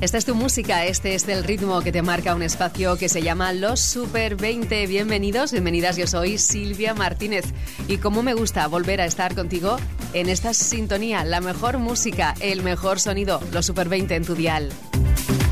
Esta es tu música, este es el ritmo que te marca un espacio que se llama Los Super 20. Bienvenidos, bienvenidas, yo soy Silvia Martínez y cómo me gusta volver a estar contigo en esta sintonía, la mejor música, el mejor sonido, Los Super 20 en tu dial.